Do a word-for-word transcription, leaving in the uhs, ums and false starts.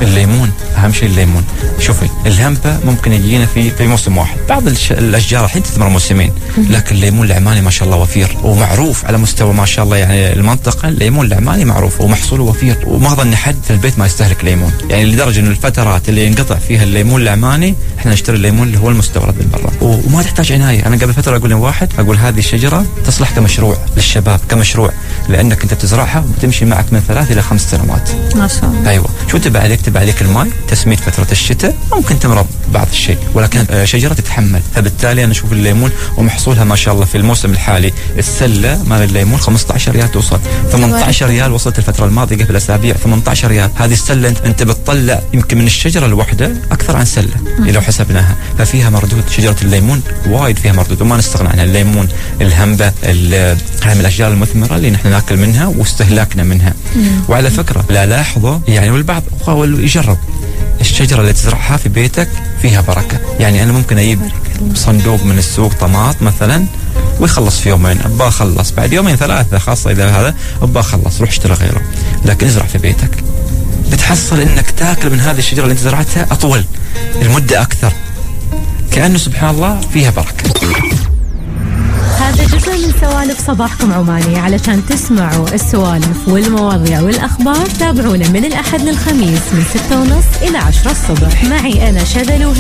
الليمون اهم شيء الليمون. شوفي الهمبة ممكن يجينا في في موسم واحد، بعض الاشجار الحين تثمر موسمين، لكن الليمون العماني ما شاء الله وفير ومعروف على مستوى ما شاء الله يعني المنطقه. الليمون العماني معروف ومحصوله وفير، وما ظن حد في البيت ما يستهلك ليمون، يعني لدرجه انه الفترات اللي ينقطع فيها الليمون العماني احنا نشتري الليمون اللي هو المستورد من برا، وما تحتاج عنايه. انا قبل فتره اقول لواحد، اقول هذه الشجره تصلح كمشروع للشباب، كمشروع لانك انت بتزرعها وتمشي معك من ثلاث الى خمس سنوات ما شاء الله. ايوه. شو تبع عليك؟ تبع عليك الماء، تسميد فتره الشتاء، ممكن تمرض بعض الشيء، ولكن شجره تتحمل. فبالتالي انا اشوف الليمون ومحصولها ما شاء الله في الموسم الحالي السله مال الليمون خمسة عشر ريال توصل، ثمانية عشر ريال وصلت الفتره الماضيه قبل اسابيع، ثمانية عشر ريال. هذه السله انت, انت بتطلع يمكن من الشجره الواحده اكثر عن سله لو حسبناها، ففيها مردود. شجره الليمون وايد فيها مردود وما نستغنى عنها. الليمون، الهمبه، هاي من الاشجار المثمره اللي نحن ناكل منها واستهلاكنا منها. مم. وعلى فكره لا لاحظوا يعني، والبعض يحاول يجرب الشجره اللي تزرعها في بيتك فيها بركه. يعني انا ممكن اجيب صندوق من السوق طماط مثلا ويخلص في يومين، ابى اخلص بعد يومين ثلاثه، خاصه اذا هذا ابى اخلص، روح اشتري غيره. لكن ازرع في بيتك بتحصل انك تاكل من هذه الشجره اللي انت زرعتها اطول المده اكثر، كانه سبحان الله فيها بركه. هذا جزء من سوالف صباحكم عماني. علشان تسمعوا السوالف والمواضيع والأخبار تابعونا من الأحد للخميس من ستة ونص إلى عشرة الصبح. معي أنا شذلو.